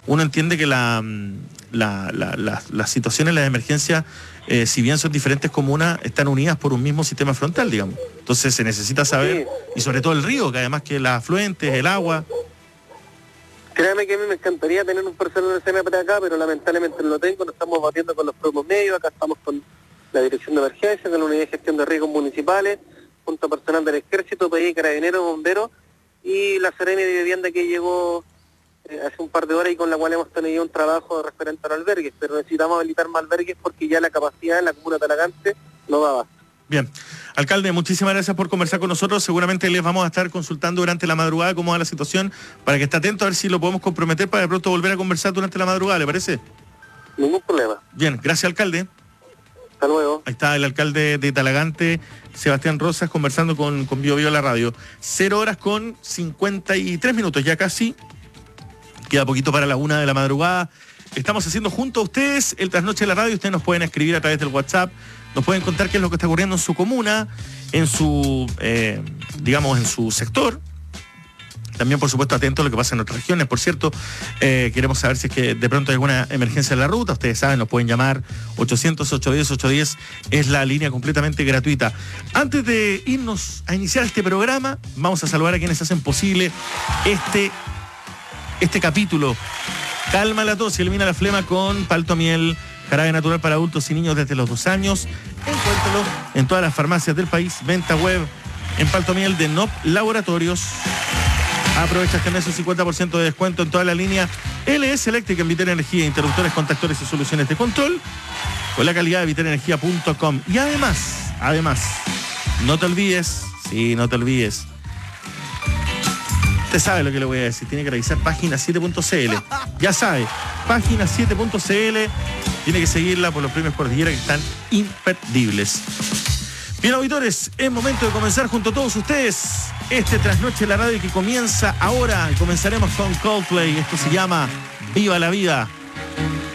uno entiende que las situaciones, las emergencias, si bien son diferentes comunas, están unidas por un mismo sistema frontal, digamos. Entonces se necesita saber, y sobre todo el río, que además que las afluentes, el agua. Créame que a mí me encantaría tener un personal del CNP acá, pero lamentablemente no lo tengo, nos estamos batiendo con los propios medios, acá estamos con la Dirección de Emergencia, con la Unidad de Gestión de Riesgos Municipales, junto a personal del Ejército, PDI, Carabineros, Bomberos, y la Seremi de Vivienda que llegó hace un par de horas y con la cual hemos tenido un trabajo referente a los albergues, pero necesitamos habilitar más albergues porque ya la capacidad en la comuna de Talagante no daba. Bien. Alcalde, muchísimas gracias por conversar con nosotros. Seguramente les vamos a estar consultando durante la madrugada cómo va la situación, para que esté atento a ver si lo podemos comprometer para de pronto volver a conversar durante la madrugada, ¿le parece? Ningún problema. Bien, gracias, alcalde. Hasta luego. Ahí está el alcalde de Talagante, Sebastián Rosas, conversando con Bio Bio la radio. 0:53, ya casi. Queda poquito para la 1 de la madrugada. Estamos haciendo junto a ustedes el Trasnoche de la Radio. Ustedes nos pueden escribir a través del WhatsApp. Nos pueden contar qué es lo que está ocurriendo en su comuna, en su, en su sector. También, por supuesto, atentos a lo que pasa en otras regiones. Por cierto, queremos saber si es que de pronto hay alguna emergencia en la ruta. Ustedes saben, nos pueden llamar 800-810-810. Es la línea completamente gratuita. Antes de irnos a iniciar este programa, vamos a saludar a quienes hacen posible este capítulo. Calma la tos y elimina la flema con Paltomiel, jarabe natural para adultos y niños desde los 2 años. Encuéntralo en todas las farmacias del país. Venta web en Paltomiel de NOP Laboratorios. Aprovecha este mes un 50% de descuento en toda la línea LS Eléctrica en Vital Energía, interruptores, contactores y soluciones de control con la calidad de vitalenergia.com. Y además, no te olvides, usted sabe lo que le voy a decir, tiene que revisar página7.cl. Ya sabe, página7.cl, tiene que seguirla por los premios Cordillera que están imperdibles. Bien, auditores, es momento de comenzar junto a todos ustedes este Trasnoche de la Radio que comienza ahora. Comenzaremos con Coldplay. Esto se llama Viva la Vida.